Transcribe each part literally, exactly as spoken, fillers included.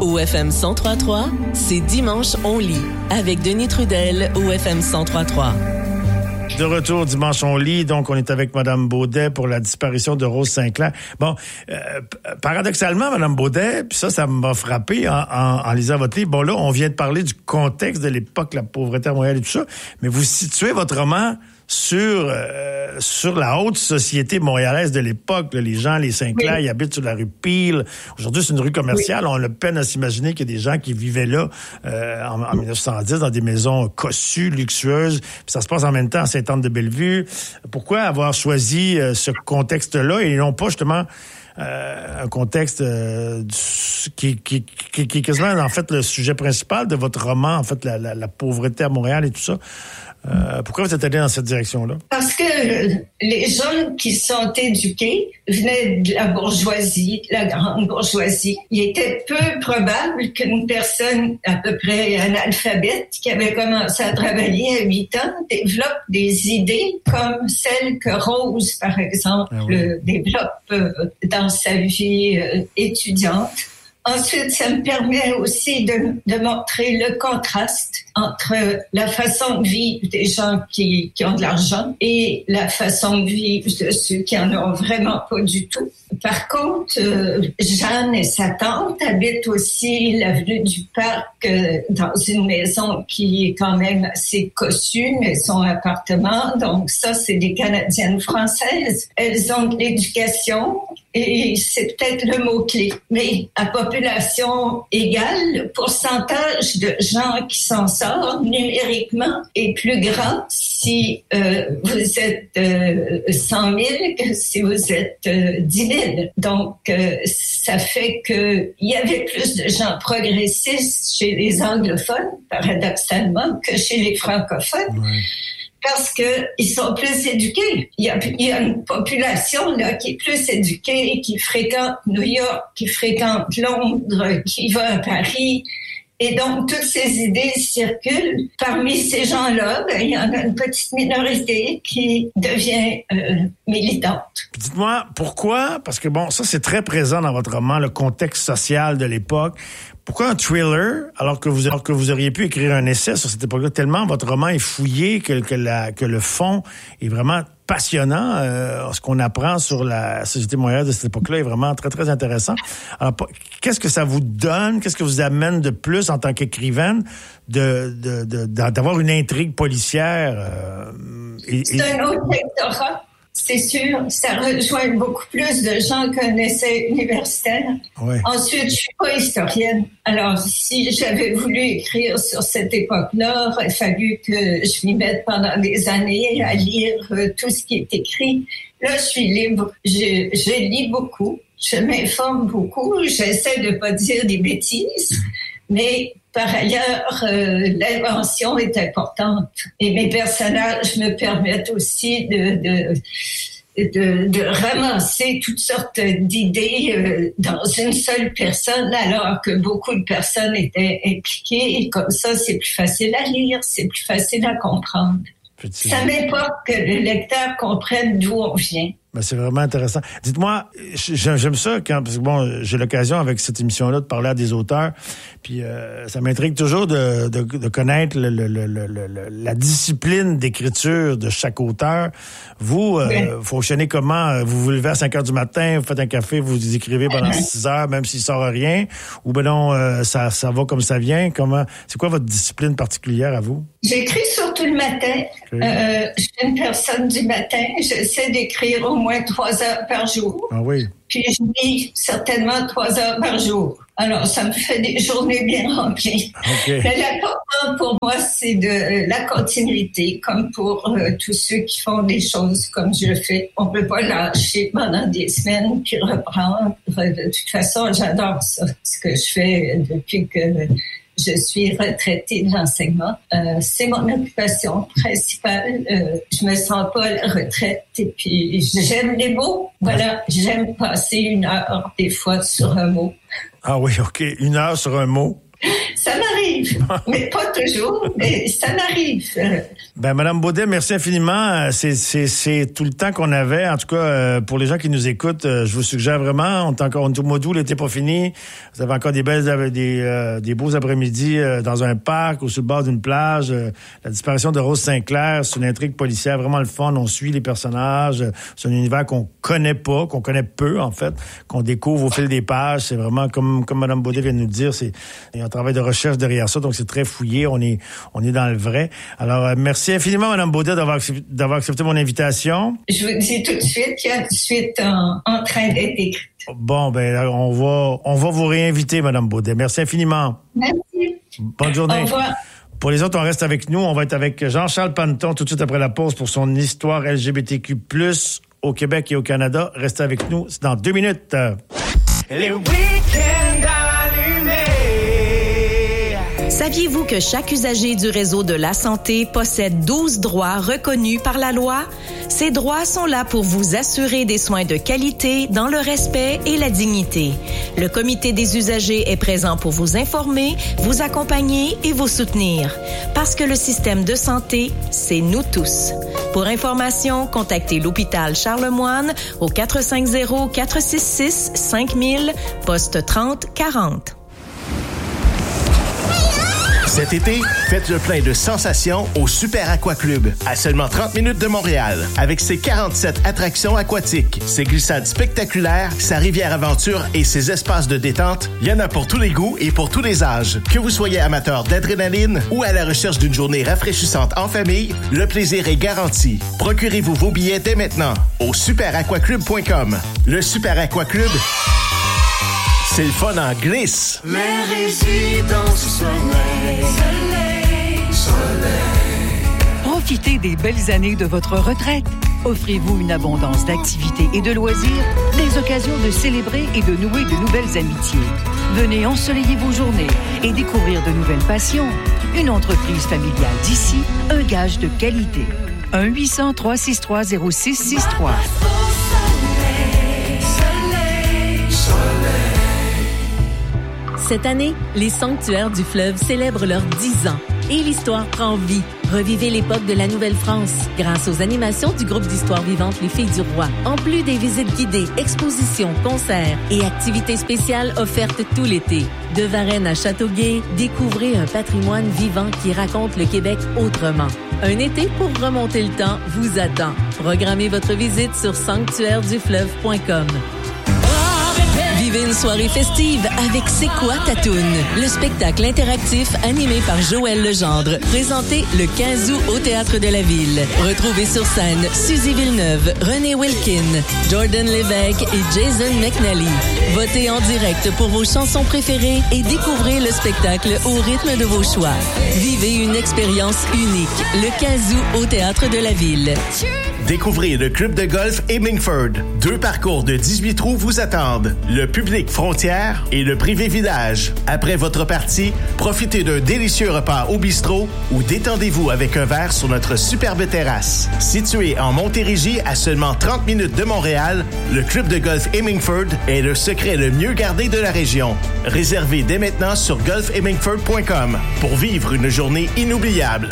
Au F M cent trois trois, c'est Dimanche on lit avec Denis Trudel au F M cent trois trois. De retour Dimanche on lit, donc on est avec Mme Baudet pour la disparition de Rose Sinclair. Bon, euh, paradoxalement, Mme Baudet, puis ça, ça m'a frappé en, en, en lisant votre livre. Bon là, on vient de parler du contexte de l'époque, la pauvreté à Montréal et tout ça, mais vous situez votre roman sur euh, sur la haute société montréalaise de l'époque. Là, les gens, les Sinclair, oui. Ils habitent sur la rue Peel. Aujourd'hui, c'est une rue commerciale. Oui. On a peine à s'imaginer qu'il y a des gens qui vivaient là euh, en, en dix-neuf cent dix dans des maisons cossues, luxueuses. Puis ça se passe en même temps à Sainte-Anne-de-Bellevue. Pourquoi avoir choisi euh, ce contexte-là et non pas justement Euh, un contexte euh, qui, qui, qui, qui est quasiment en fait le sujet principal de votre roman, en fait la, la, la pauvreté à Montréal et tout ça. Euh, pourquoi vous êtes allé dans cette direction-là? Parce que les gens qui sont éduqués venaient de la bourgeoisie, de la grande bourgeoisie. Il était peu probable qu'une personne à peu près analphabète qui avait commencé à travailler à huit ans développe des idées comme celles que Rose, par exemple, ah oui. développe euh, dans sa vie euh, étudiante. Ensuite, ça me permet aussi de, de montrer le contraste entre la façon de vivre des gens qui, qui ont de l'argent et la façon de vivre de ceux qui en ont vraiment pas du tout. Par contre, euh, Jeanne et sa tante habitent aussi l'avenue du Parc euh, dans une maison qui est quand même assez cossue, mais son appartement. Donc ça, c'est des Canadiennes françaises. Elles ont de l'éducation et c'est peut-être le mot-clé. Mais à population égale, le pourcentage de gens qui s'en sortent numériquement est plus grand si euh, vous êtes euh, cent mille que si vous êtes euh, dix mille. Donc, euh, ça fait que il y avait plus de gens progressistes chez les anglophones, paradoxalement, que chez les francophones. Ouais. Parce que ils sont plus éduqués. Il y a, il y a une population là qui est plus éduquée, qui fréquente New York, qui fréquente Londres, qui va à Paris. Et donc, toutes ces idées circulent. Parmi ces gens-là, ben, il y en a une petite minorité qui devient euh, militante. Dites-moi, pourquoi? Parce que, bon, ça, c'est très présent dans votre roman, le contexte social de l'époque. Pourquoi un thriller, alors que vous, alors que vous auriez pu écrire un essai sur cette époque-là, tellement votre roman est fouillé que, que, la, que le fond est vraiment passionnant. Euh, ce qu'on apprend sur la société montréalaise de cette époque-là est vraiment très, très intéressant. Alors, qu'est-ce que ça vous donne? Qu'est-ce que vous amène de plus en tant qu'écrivaine de, de, de, d'avoir une intrigue policière? Euh, et, C'est et... un autre lectorat. C'est sûr, ça rejoint beaucoup plus de gens qu'un essai universitaire. Ouais. Ensuite, je suis pas historienne. Alors, si j'avais voulu écrire sur cette époque-là, il aurait fallu que je m'y mette pendant des années à lire euh, tout ce qui est écrit. Là, je suis libre. Je, je lis beaucoup. Je m'informe beaucoup. J'essaie de pas dire des bêtises. Mais par ailleurs, euh, l'invention est importante. Et mes personnages me permettent aussi de, de, de, de ramasser toutes sortes d'idées euh, dans une seule personne, alors que beaucoup de personnes étaient impliquées. Et comme ça, c'est plus facile à lire, c'est plus facile à comprendre. Petit... Ça m'importe que le lecteur comprenne d'où on vient. Ben, c'est vraiment intéressant. Dites-moi, j'aime ça quand, parce que bon, j'ai l'occasion avec cette émission-là de parler à des auteurs, puis euh, ça m'intrigue toujours de, de, de connaître le, le, le, le, le, la discipline d'écriture de chaque auteur. Vous, euh, oui. fonctionnez comment? Vous vous levez à cinq heures du matin, vous faites un café, vous écrivez pendant six heures, même s'il sort rien, ou ben non, euh, ça, ça va comme ça vient? Comment? C'est quoi votre discipline particulière à vous? J'écris surtout le matin. Okay. Euh, je suis une personne du matin. J'essaie d'écrire au moins trois heures par jour. Ah oui. Puis je lis certainement trois heures par jour. Alors, ça me fait des journées bien remplies. Okay. Mais l'important pour moi, c'est de euh, la continuité, comme pour euh, tous ceux qui font des choses comme je le fais. On peut pas lâcher pendant des semaines puis reprendre. De toute façon, j'adore ça, ce que je fais depuis que je suis retraitée de l'enseignement. Euh, c'est mon occupation principale. Euh, je me sens pas à la retraite et puis j'aime les mots. Voilà, j'aime passer une heure des fois sur un mot. Ah oui, OK. Une heure sur un mot. Ça m'arrive. m'arrive, mais pas toujours, mais ça m'arrive. Ben, Madame Baudet, merci infiniment. C'est, c'est, c'est tout le temps qu'on avait. En tout cas, euh, pour les gens qui nous écoutent, euh, je vous suggère vraiment, on est encore, on est au mois d'août, l'été pas fini. Vous avez encore des belles, des, euh, des beaux après-midi euh, dans un parc ou sur le bord d'une plage. Euh, la disparition de Rose Sinclair, c'est une intrigue policière vraiment le fun. On suit les personnages. C'est un univers qu'on connaît pas, qu'on connaît peu, en fait, qu'on découvre au fil des pages. C'est vraiment, comme, comme Madame Baudet vient de nous dire, c'est, il y a un travail de recherche derrière ça, donc c'est très fouillé. On est, on est dans le vrai. Alors, euh, merci infiniment, Madame Baudet, d'avoir, d'avoir accepté mon invitation. Je vous dis tout de suite qu'il y a une suite en, en train d'être écrite. Bon, ben, on va, on va vous réinviter, Madame Baudet. Merci infiniment. Merci. Bonne journée. Au revoir. Pour les autres, on reste avec nous. On va être avec Jean-Charles Panneton tout de suite après la pause pour son histoire L G B T Q plus, au Québec et au Canada. Restez avec nous. C'est dans deux minutes. Les week-ends allumés. Saviez-vous que chaque usager du réseau de la santé possède douze droits reconnus par la loi? Ces droits sont là pour vous assurer des soins de qualité dans le respect et la dignité. Le comité des usagers est présent pour vous informer, vous accompagner et vous soutenir. Parce que le système de santé, c'est nous tous. Pour information, contactez l'hôpital Charlemagne au quatre cinq zéro, quatre six six, cinq mille, poste trente quarante. Cet été, faites le plein de sensations au Super Aqua Club, à seulement trente minutes de Montréal. Avec ses quarante-sept attractions aquatiques, ses glissades spectaculaires, sa rivière aventure et ses espaces de détente, il y en a pour tous les goûts et pour tous les âges. Que vous soyez amateur d'adrénaline ou à la recherche d'une journée rafraîchissante en famille, le plaisir est garanti. Procurez-vous vos billets dès maintenant au super aqua club point com. Le Super Aqua Club, c'est le fun en glisse. Les résidences du soleil, soleil, soleil. Profitez des belles années de votre retraite. Offrez-vous une abondance d'activités et de loisirs, des occasions de célébrer et de nouer de nouvelles amitiés. Venez ensoleiller vos journées et découvrir de nouvelles passions. Une entreprise familiale d'ici, un gage de qualité. un huit cents, trois six trois, zéro six six trois. Cette année, les Sanctuaires du Fleuve célèbrent leurs dix ans et l'histoire prend vie. Revivez l'époque de la Nouvelle-France grâce aux animations du groupe d'histoire vivante Les Filles du Roi. En plus des visites guidées, expositions, concerts et activités spéciales offertes tout l'été. De Varennes à Châteauguay, découvrez un patrimoine vivant qui raconte le Québec autrement. Un été pour remonter le temps vous attend. Programmez votre visite sur sanctuaire du fleuve point com. Vivez une soirée festive avec C'est quoi ta toune? Le spectacle interactif animé par Joël Legendre, présenté le quinze août au Théâtre de la Ville. Retrouvez sur scène Suzy Villeneuve, René Wilkin, Jordan Lévesque et Jason McNally. Votez en direct pour vos chansons préférées et découvrez le spectacle au rythme de vos choix. Vivez une expérience unique le quinze août au Théâtre de la Ville. Découvrez le club de golf Hemingford. Deux parcours de dix-huit trous vous attendent. Le public frontière et le privé village. Après votre partie, profitez d'un délicieux repas au bistrot ou détendez-vous avec un verre sur notre superbe terrasse. Situé en Montérégie à seulement trente minutes de Montréal, le club de golf Hemingford est le secret le mieux gardé de la région. Réservez dès maintenant sur golf hemingford point com pour vivre une journée inoubliable.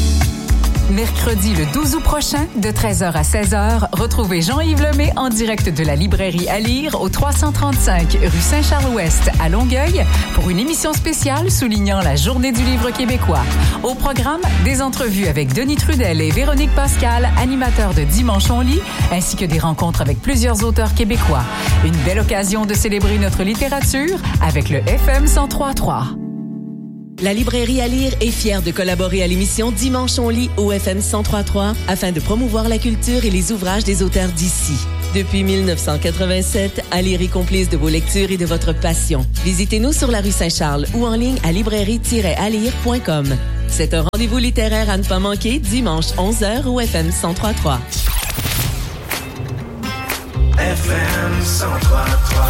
Mercredi le douze août prochain, de treize heures à seize heures, retrouvez Jean-Yves Lemay en direct de la librairie à lire au trois cent trente-cinq rue Saint-Charles-Ouest à Longueuil pour une émission spéciale soulignant la Journée du livre québécois. Au programme, des entrevues avec Denis Trudel et Véronique Pascal, animateurs de Dimanche on lit, ainsi que des rencontres avec plusieurs auteurs québécois. Une belle occasion de célébrer notre littérature avec le F M cent trois virgule trois. La librairie à lire est fière de collaborer à l'émission Dimanche on lit au F M cent trois virgule trois afin de promouvoir la culture et les ouvrages des auteurs d'ici. Depuis mille neuf cent quatre-vingt-sept, à lire est complice de vos lectures et de votre passion. Visitez-nous sur la rue Saint-Charles ou en ligne à librairie tiret à lire point com. C'est un rendez-vous littéraire à ne pas manquer dimanche onze heures au F M cent trois virgule trois. F M cent trois virgule trois.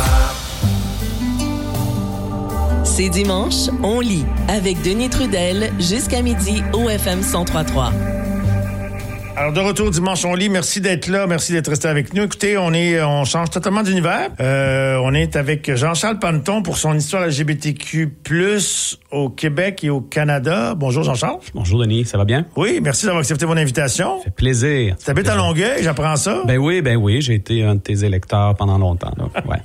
C'est dimanche, on lit avec Denis Trudel jusqu'à midi au F M cent trois virgule trois. Alors, de retour dimanche, on lit. Merci d'être là. Merci d'être resté avec nous. Écoutez, on est, on change totalement d'univers. Euh, on est avec Jean-Charles Panneton pour son histoire L G B T Q plus, au Québec et au Canada. Bonjour, Jean-Charles. Bonjour, Denis. Ça va bien? Oui, merci d'avoir accepté mon invitation. Ça fait plaisir. Tu habites à Longueuil, j'apprends ça? Ben oui, ben oui. J'ai été un de tes électeurs pendant longtemps, là. Ouais.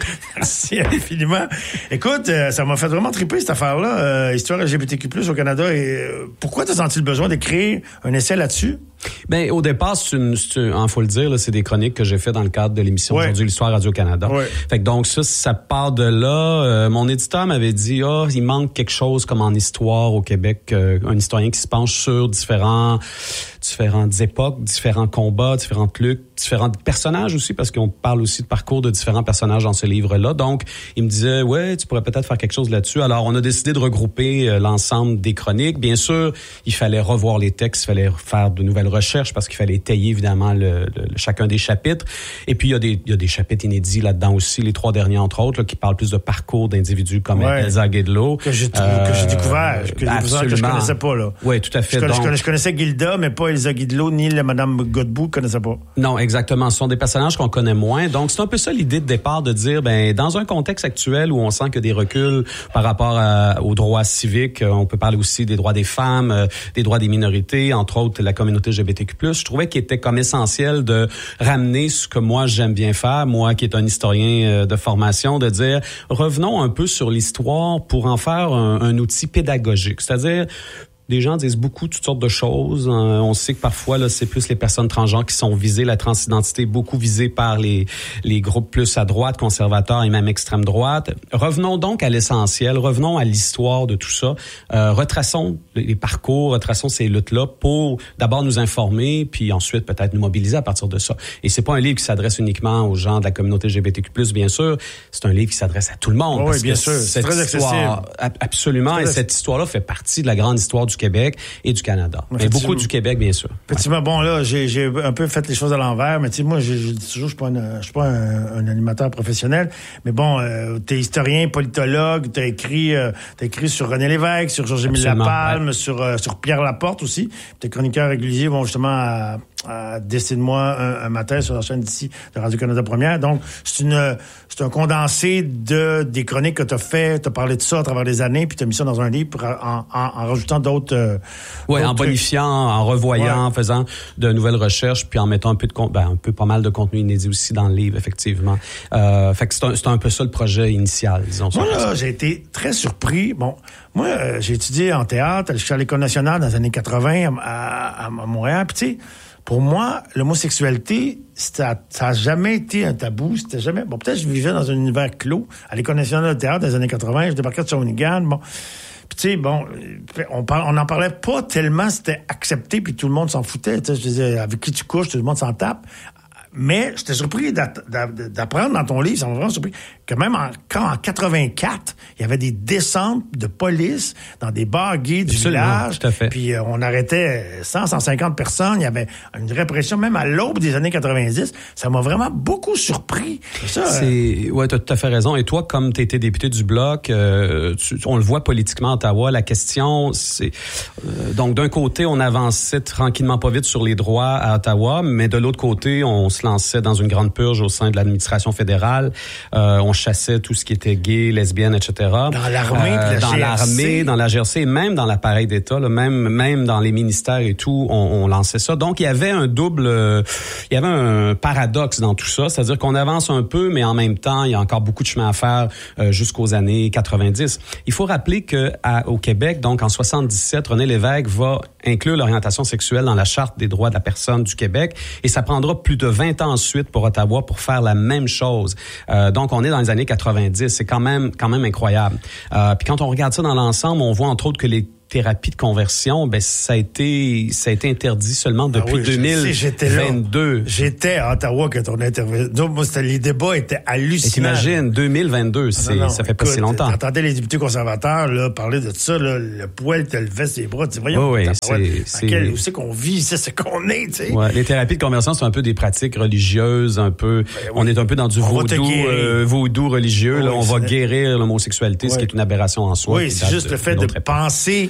Merci infiniment. Écoute, euh, ça m'a fait vraiment triper, cette affaire-là. Euh, histoire L G B T Q plus, au Canada. Et euh, pourquoi t'as senti le besoin d'écrire un essai là-dessus? Ben au départ, c'est une, c'est une, hein, faut le dire, là, c'est des chroniques que j'ai fait dans le cadre de l'émission ouais. Aujourd'hui l'Histoire Radio-Canada. Ouais. Fait que donc ça, ça part de là. Euh, mon éditeur m'avait dit, ah, oh, il manque quelque chose comme en histoire au Québec, euh, un historien qui se penche sur différents, différentes époques, différents combats, différentes luttes, différents personnages aussi, parce qu'on parle aussi de parcours de différents personnages dans ce livre-là. Donc, il me disait, ouais, tu pourrais peut-être faire quelque chose là-dessus. Alors, on a décidé de regrouper euh, l'ensemble des chroniques. Bien sûr, il fallait revoir les textes, il fallait faire de nouvelles recherches parce qu'il fallait étayer évidemment le, le, le, chacun des chapitres. Et puis, il y a des, il y a des chapitres inédits là-dedans aussi, les trois derniers entre autres, là, qui parlent plus de parcours d'individus comme ouais. Elsa Guédelot. Que j'ai, euh, que j'ai découvert, que, que je connaissais pas, là. Oui, tout à fait. Je, connais, Donc, je, connais, je connaissais Gilda, mais pas Elsa Guédelot, ni la Madame Godbout, je connaissais pas. Non, exactement. Ce sont des personnages qu'on connaît moins. Donc, c'est un peu ça l'idée de départ, de dire, ben, dans un contexte actuel où on sent qu'il y a des reculs par rapport à, aux droits civiques, on peut parler aussi des droits des femmes, des droits des minorités, entre autres la communauté L G B T Q plus, je trouvais qu'il était comme essentiel de ramener ce que moi j'aime bien faire, moi qui est un historien de formation, de dire revenons un peu sur l'histoire pour en faire un, un outil pédagogique, c'est-à-dire des gens disent beaucoup toutes sortes de choses. On sait que parfois là, c'est plus les personnes transgenres qui sont visées, la transidentité beaucoup visée par les les groupes plus à droite, conservateurs et même extrême droite. Revenons donc à l'essentiel, revenons à l'histoire de tout ça. Euh, retraçons les parcours, retraçons ces luttes-là pour d'abord nous informer, puis ensuite peut-être nous mobiliser à partir de ça. Et c'est pas un livre qui s'adresse uniquement aux gens de la communauté L G B T Q plus, bien sûr. C'est un livre qui s'adresse à tout le monde. Oh, parce oui, bien que sûr. C'est cette très histoire, accessible. Absolument. Très et cette histoire-là fait partie de la grande histoire du Québec et du Canada. Et beaucoup du Québec, bien sûr. Effectivement, ouais. Bon, là, j'ai, j'ai un peu fait les choses à l'envers, mais tu sais, moi, je, je dis toujours, je suis pas, un, je suis pas un, un animateur professionnel, mais bon, euh, t'es historien, politologue, t'as écrit, euh, t'as écrit sur René Lévesque, sur Georges-Émile Lapalme, ouais. sur, euh, sur Pierre Laporte aussi. T'es chroniqueur régulier, bon, justement, à, à Dessine-moi un, un matin sur la chaîne d'ici de Radio-Canada Première. Donc, c'est une, c'est un condensé de, des chroniques que t'as fait, t'as parlé de ça à travers les années, puis t'as mis ça dans un livre pour, en, en, en rajoutant d'autres, euh, oui, en bonifiant, en revoyant, ouais. en faisant de nouvelles recherches, puis en mettant un peu de ben, un peu pas mal de contenu inédit aussi dans le livre, effectivement. Euh, fait que c'est un, c'est un peu ça le projet initial, disons. Moi, là, j'ai été très surpris. Bon, moi, euh, j'ai étudié en théâtre, je suis à l'École nationale dans les années quatre-vingts à, à, à Montréal, puis tu sais, pour moi, l'homosexualité, ça n'a jamais été un tabou. C'était jamais. Bon, peut-être que je vivais dans un univers clos. À l'École nationale de théâtre dans les années quatre-vingts, je débarquais de Shawinigan. Bon. Puis tu sais, bon, on par, on n'en parlait pas tellement, c'était accepté, puis tout le monde s'en foutait. Tu sais, je disais, avec qui tu couches, tout le monde s'en tape. Mais j'étais surpris d'apprendre dans ton livre, ça m'a vraiment surpris, que même en, quand en quatre-vingt-quatre, il y avait des descentes de police dans des bars gays du Absolument, village. Tout à fait. Puis euh, on arrêtait cent, cent cinquante personnes. Il y avait une répression, même à l'aube des années quatre-vingt-dix. Ça m'a vraiment beaucoup surpris. Ça, c'est, euh... ouais, t'as tout à fait raison. Et toi, comme t'étais député du Bloc, euh, tu, on le voit politiquement à Ottawa, la question, c'est... Euh, donc, d'un côté, on avançait tranquillement pas vite sur les droits à Ottawa, mais de l'autre côté, on se lançait dans une grande purge au sein de l'administration fédérale. Euh, on chassait tout ce qui était gay, lesbienne, et cetera. Dans l'armée, euh, la dans G R C. l'armée, dans la G R C, et même dans l'appareil d'État, là, même même dans les ministères et tout, on, on lançait ça. Donc il y avait un double, euh, il y avait un paradoxe dans tout ça, c'est-à-dire qu'on avance un peu, mais en même temps, il y a encore beaucoup de chemin à faire euh, jusqu'aux années quatre-vingt-dix. Il faut rappeler que à, au Québec, donc en soixante-dix-sept, René Lévesque va inclure l'orientation sexuelle dans la Charte des droits de la personne du Québec, et ça prendra plus de vingt ans ensuite pour Ottawa pour faire la même chose. Euh, donc, on est dans les années quatre-vingt-dix. C'est quand même, quand même incroyable. Euh, puis quand on regarde ça dans l'ensemble, on voit entre autres que les thérapie de conversion, ben ça a été ça a été interdit seulement depuis ah oui, deux mille vingt-deux. J'étais, j'étais à Ottawa quand on a intervenu. Donc, moi, c'était, les débats étaient hallucinants. Et t'imagines, deux mille vingt-deux, c'est, non, non, ça fait écoute, pas si longtemps. T'entendais les députés conservateurs là, parler de ça, là, le poil te levait ses bras. Tu voyons, oh oui, c'est, c'est... Quel, où c'est qu'on vit, c'est ce qu'on est, tu sais. Ouais, les thérapies de conversion sont un peu des pratiques religieuses, un peu. Ben, oui. On est un peu dans du on vaudou, euh, vaudou religieux. Oui, là, on va guérir l'homosexualité, oui. ce qui est une aberration en soi. Oui, c'est juste le fait de penser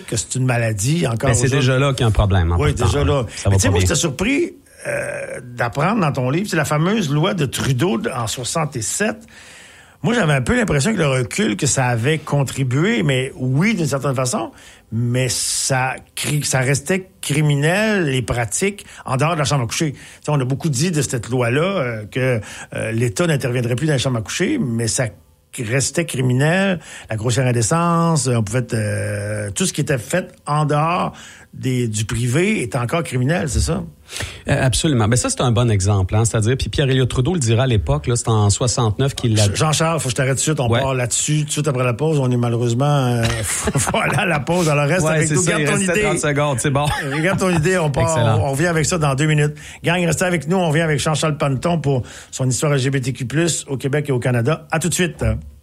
scientifique que c'est une maladie encore. Mais c'est déjà là qu'il y a un problème. Oui, déjà temps, là. Ouais. Ça Mais va tu sais, pas moi, bien. j'étais surpris euh, d'apprendre dans ton livre, c'est la fameuse loi de Trudeau en soixante-sept. Moi, j'avais un peu l'impression que le recul, que ça avait contribué, mais oui, d'une certaine façon, mais ça, ça restait criminel, les pratiques, en dehors de la chambre à coucher. T'sais, on a beaucoup dit de cette loi-là euh, que euh, l'État n'interviendrait plus dans la chambre à coucher, mais ça restait criminel, la grossière indécence, on pouvait euh, tout ce qui était fait en dehors des, du privé est encore criminel, c'est ça? Euh, absolument. Ben ça, c'est un bon exemple, hein, c'est-à-dire, puis Pierre-Éliott Trudeau le dira à l'époque, là, c'est en soixante-neuf qu'il l'a... Jean-Charles, faut que je t'arrête tout de suite, on ouais. part là-dessus, tout de suite après la pause, on est malheureusement... Euh, faut aller à la pause, alors reste ouais, avec nous, ça, garde ton idée. trente secondes, c'est bon. Regarde ton idée, on part, on, on revient avec ça dans deux minutes. Gang, restez avec nous, on revient avec Jean-Charles Panneton pour son histoire L G B T Q plus, au Québec et au Canada. À tout de suite.